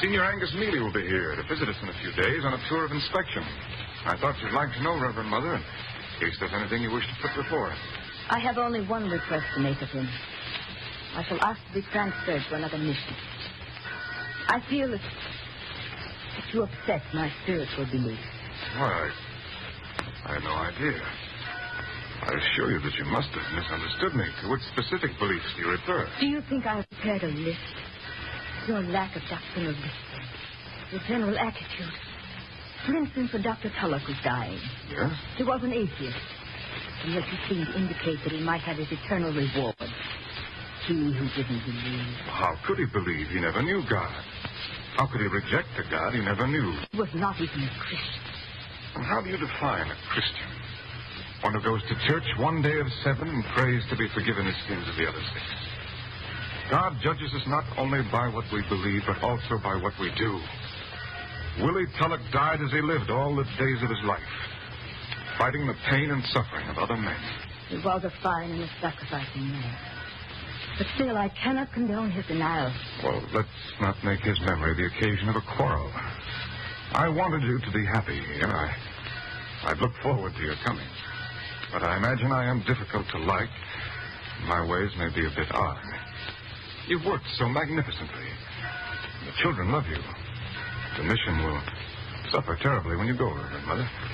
Senior Angus Mealy will be here to visit us in a few days on a tour of inspection. I thought you'd like to know, Reverend Mother, in case there's anything you wish to put before us. I have only one request to make of him. I shall ask to be transferred to another mission. I feel that you upset my spiritual beliefs. Why, I had no idea. I assure you that you must have misunderstood me. To which specific beliefs do you refer? Do you think I have prepared a list? Your lack of doctrinal discipline, your general attitude. For instance, when Dr. Tulloch was dying. Yes? He was an atheist, and yet he seemed to indicate that he might have his eternal reward. He who didn't believe. How could he believe? He never knew God. How could he reject a God he never knew? He was not even a Christian. And how do you define a Christian? One who goes to church one day of 7 and prays to be forgiven his sins of the other 6. God judges us not only by what we believe, but also by what we do. Willie Tulloch died as he lived all the days of his life, fighting the pain and suffering of other men. He was a fine and a sacrificing man. But still, I cannot condone his denial. Well, let's not make his memory the occasion of a quarrel. I wanted you to be happy here. I'd look forward to your coming. But I imagine I am difficult to like. My ways may be a bit odd. You've worked so magnificently. The children love you. The mission will suffer terribly when you go, Reverend Mother.